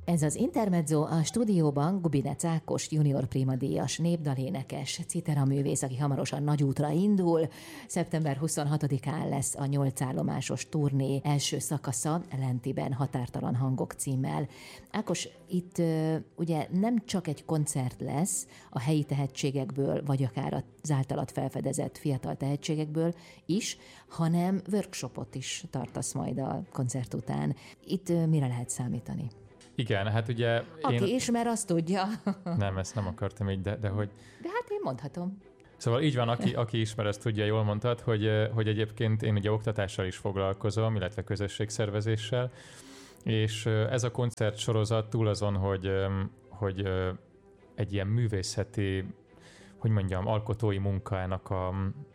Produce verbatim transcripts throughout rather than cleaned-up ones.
Ez az Intermezzo, a stúdióban Gubinec Ákos junior primadíjas, népdalénekes, citeraművész, aki hamarosan nagyútra indul. szeptember huszonhatodikán lesz a nyolcállomásos turné első szakasza Lentiben Határtalan hangok címmel. Ákos, itt ugye nem csak egy koncert lesz a helyi tehetségekből, vagy akár az általad felfedezett fiatal tehetségekből is, hanem workshopot is tartasz majd a koncert után. Itt mire lehet számítani? Igen, hát ugye... Aki én... ismer, azt tudja. Nem, ezt nem akartam így, de, de hogy... De hát én mondhatom. Szóval így van, aki, aki ismer, azt tudja, jól mondtad, hogy, hogy egyébként én ugye oktatással is foglalkozom, illetve közösségszervezéssel, és ez a koncertsorozat túl azon, hogy, hogy egy ilyen művészeti, hogy mondjam, alkotói munkának a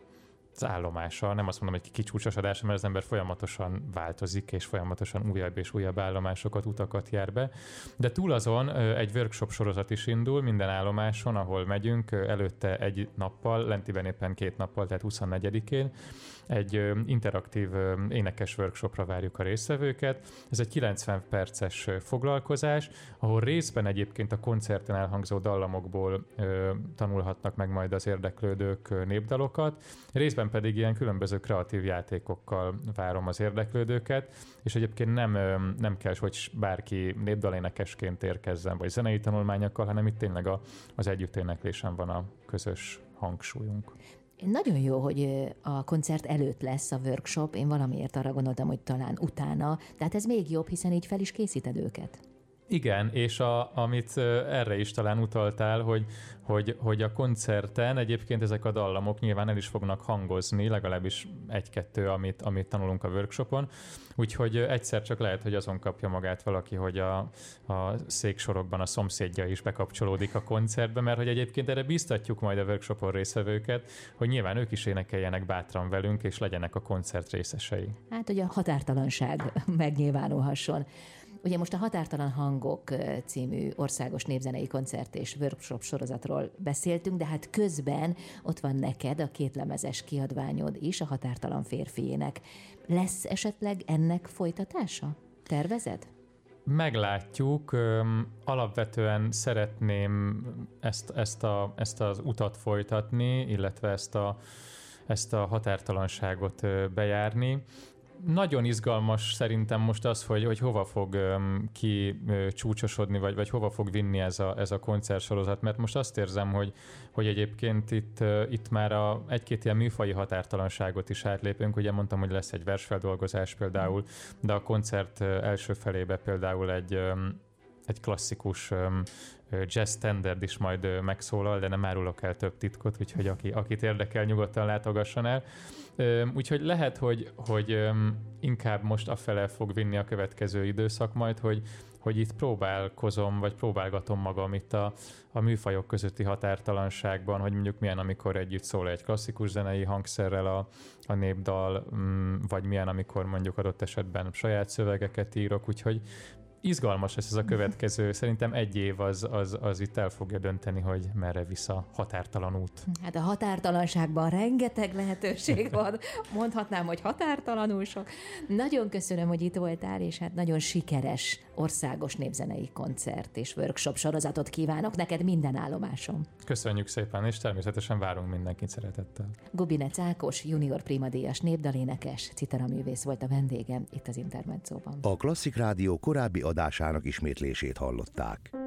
az állomása, nem azt mondom, hogy kicsúcsosodása, mert az ember folyamatosan változik, és folyamatosan újabb és újabb állomásokat, utakat jár be. De túl azon egy workshop sorozat is indul minden állomáson, ahol megyünk, előtte egy nappal, Lentiben éppen két nappal, tehát huszonnegyedikén, egy interaktív énekes workshopra várjuk a résztvevőket. Ez egy kilencven perces foglalkozás, ahol részben egyébként a koncerten elhangzó dallamokból tanulhatnak meg majd az érdeklődők népdalokat, részben pedig ilyen különböző kreatív játékokkal várom az érdeklődőket, és egyébként nem, nem kell, hogy bárki népdalénekesként érkezzen, vagy zenei tanulmányokkal, hanem itt tényleg a, az együtténeklésen van a közös hangsúlyunk. Nagyon jó, hogy a koncert előtt lesz a workshop, én valamiért arra gondoltam, hogy talán utána, tehát ez még jobb, hiszen így fel is készíted őket. Igen, és a, amit erre is talán utaltál, hogy, hogy, hogy a koncerten egyébként ezek a dallamok nyilván el is fognak hangozni, legalábbis egy-kettő, amit, amit tanulunk a workshopon, úgyhogy egyszer csak lehet, hogy azon kapja magát valaki, hogy a, a széksorokban a szomszédja is bekapcsolódik a koncertbe, mert hogy egyébként erre biztatjuk majd a workshopon résztvevőket, hogy nyilván ők is énekeljenek bátran velünk, és legyenek a koncert részesei. Hát, hogy a határtalanság megnyilvánulhasson. Ugye most a Határtalan hangok című országos népzenei koncert és workshop sorozatról beszéltünk, de hát közben ott van neked a kétlemezes kiadványod is, a Határtalan férfiének. Lesz esetleg ennek folytatása? Tervezed? Meglátjuk. Alapvetően szeretném ezt, ezt, a, ezt az utat folytatni, illetve ezt a, ezt a határtalanságot bejárni. Nagyon izgalmas szerintem most az, hogy, hogy hova fog um, ki uh, csúcsosodni, vagy, vagy hova fog vinni ez a, ez a koncertsorozat, mert most azt érzem, hogy, hogy egyébként itt, uh, itt már a, egy-két ilyen műfaji határtalanságot is átlépünk. Ugye mondtam, hogy lesz egy versfeldolgozás például, de a koncert uh, első felébe például egy, um, egy klasszikus um, jazz standard is majd uh, megszólal, de nem árulok el több titkot, úgyhogy aki, akit érdekel, nyugodtan látogasson el. Úgyhogy lehet, hogy, hogy inkább most afele fog vinni a következő időszak majd, hogy, hogy itt próbálkozom, vagy próbálgatom magam itt a, a műfajok közötti határtalanságban, hogy mondjuk milyen, amikor együtt szól egy klasszikus zenei hangszerrel a, a népdal, vagy milyen, amikor mondjuk adott esetben saját szövegeket írok, úgyhogy izgalmas lesz ez a következő. Szerintem egy év az, az, az itt el fogja dönteni, hogy merre visz a határtalan út. Hát a határtalanságban rengeteg lehetőség van. Mondhatnám, hogy határtalanul sok. Nagyon köszönöm, hogy itt voltál, és hát nagyon sikeres országos népzenei koncert és workshop sorozatot kívánok neked minden állomáson. Köszönjük szépen, és természetesen várunk mindenkit szeretettel. Gubinec Ákos, junior primadíjas, népdalénekes, citeraművész volt a vendégem itt az Intermezzóban. A Klasszik Rádió korábbi adásának ismétlését hallották.